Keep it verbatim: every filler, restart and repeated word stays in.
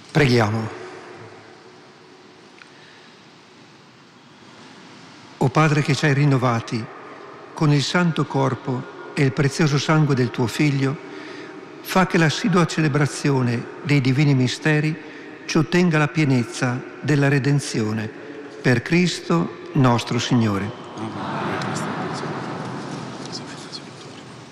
Preghiamo. O Padre che ci hai rinnovati con il santo corpo e il prezioso sangue del tuo Figlio, fa che l'assidua celebrazione dei divini misteri ci ottenga la pienezza della redenzione. Per Cristo nostro Signore. Amen.